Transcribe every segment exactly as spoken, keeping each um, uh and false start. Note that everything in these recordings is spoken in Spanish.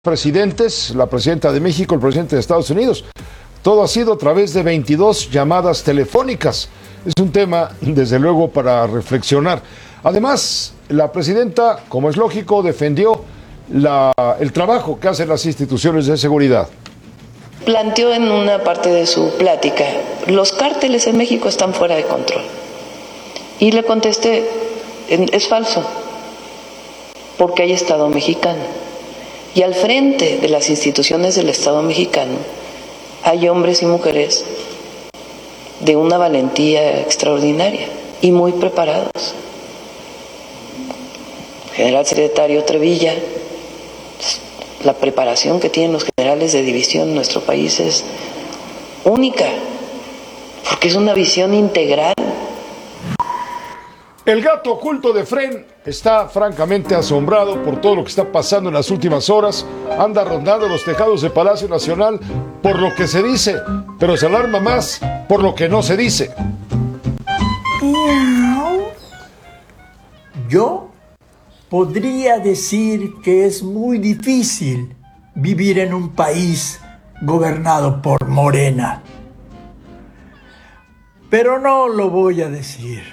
Presidentes, la presidenta de México, el presidente de Estados Unidos. Todo ha sido a través de veintidós llamadas telefónicas. Es un tema, desde luego, para reflexionar. Además, la presidenta, como es lógico, defendió la, el trabajo que hacen las instituciones de seguridad. Planteó en una parte de su plática, los cárteles en México están fuera de control. Y le contesté, es falso, porque hay Estado mexicano. Y al frente de las instituciones del Estado mexicano hay hombres y mujeres de una valentía extraordinaria y muy preparados. General Secretario Trevilla, la preparación que tienen los generales de división en nuestro país es única, porque es una visión integral. El gato oculto de Fren está francamente asombrado por todo lo que está pasando en las últimas horas. Anda rondando los tejados de Palacio Nacional por lo que se dice, pero se alarma más por lo que no se dice. Yo podría decir que es muy difícil vivir en un país gobernado por Morena, pero no lo voy a decir.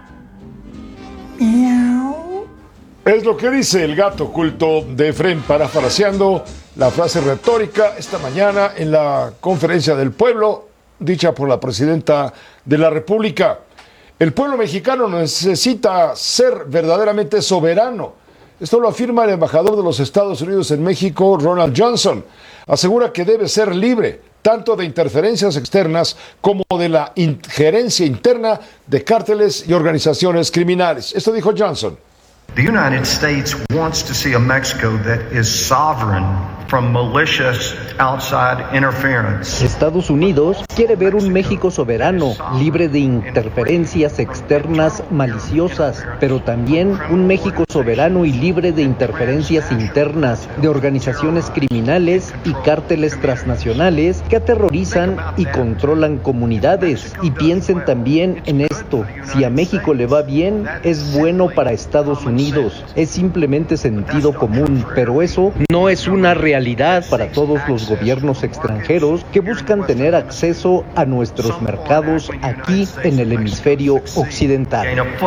Es lo que dice el gato oculto de Efrén, parafraseando la frase retórica esta mañana en la conferencia del pueblo, dicha por la presidenta de la República. El pueblo mexicano necesita ser verdaderamente soberano. Esto lo afirma el embajador de los Estados Unidos en México, Ronald Johnson. Asegura que debe ser libre tanto de interferencias externas como de la injerencia interna de cárteles y organizaciones criminales. Esto dijo Johnson. The United States wants to see a Mexico that is sovereign from malicious outside interference. Estados Unidos quiere ver un México soberano, libre de interferencias externas maliciosas, pero también un México soberano y libre de interferencias internas de organizaciones criminales y cárteles transnacionales que aterrorizan y controlan comunidades. Y piensen también en esto, si a México le va bien, es bueno para Estados Unidos. Es simplemente sentido común, pero eso no es una realidad para todos los gobiernos extranjeros que buscan tener acceso a nuestros mercados aquí en el hemisferio occidental.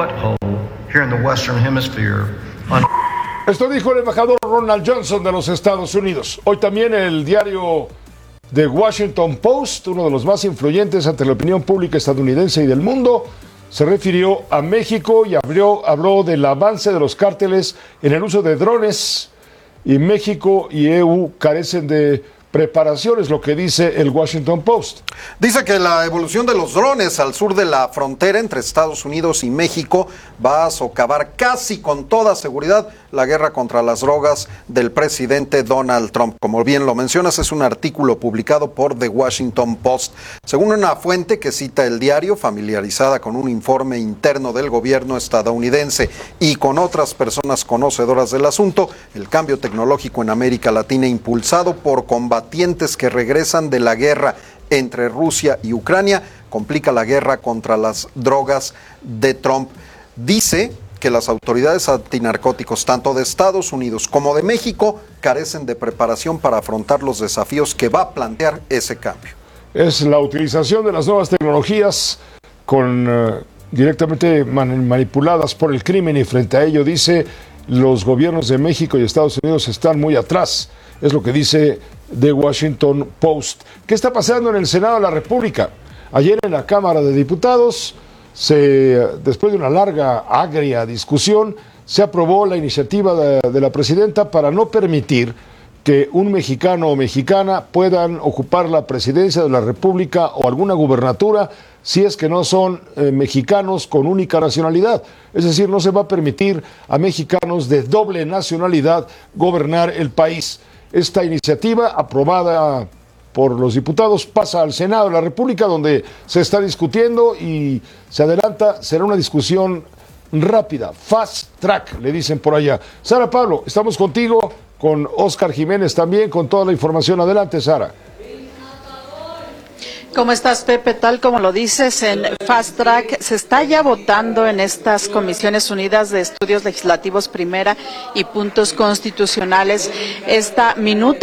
Esto dijo el embajador Ronald Johnson de los Estados Unidos. Hoy también el diario The Washington Post, uno de los más influyentes ante la opinión pública estadounidense y del mundo, se refirió a México y abrió, habló del avance de los cárteles en el uso de drones, y México y E U carecen de preparación, es lo que dice el Washington Post. Dice que la evolución de los drones al sur de la frontera entre Estados Unidos y México va a socavar casi con toda seguridad la guerra contra las drogas del presidente Donald Trump. Como bien lo mencionas, es un artículo publicado por The Washington Post. Según una fuente que cita el diario, familiarizada con un informe interno del gobierno estadounidense y con otras personas conocedoras del asunto, el cambio tecnológico en América Latina impulsado por combatientes que regresan de la guerra entre Rusia y Ucrania complica la guerra contra las drogas de Trump. Dice que las autoridades antinarcóticos, tanto de Estados Unidos como de México, carecen de preparación para afrontar los desafíos que va a plantear ese cambio. Es la utilización de las nuevas tecnologías con, uh, directamente man- manipuladas por el crimen, y frente a ello, dice, los gobiernos de México y Estados Unidos están muy atrás. Es lo que dice The Washington Post. ¿Qué está pasando en el Senado de la República? Ayer en la Cámara de Diputados, se, después de una larga, agria discusión, se aprobó la iniciativa de, de la presidenta para no permitir que un mexicano o mexicana puedan ocupar la presidencia de la República o alguna gubernatura si es que no son eh, mexicanos con única nacionalidad. Es decir, no se va a permitir a mexicanos de doble nacionalidad gobernar el país. Esta iniciativa, aprobada por los diputados, pasa al Senado de la República, donde se está discutiendo y se adelanta, será una discusión rápida, fast track, le dicen por allá. Sara Pablo, estamos contigo, con Oscar Jiménez también, con toda la información. Adelante, Sara. ¿Cómo estás, Pepe? Tal como lo dices, en Fast Track se está ya votando en estas Comisiones Unidas de Estudios Legislativos Primera y Puntos Constitucionales esta minuta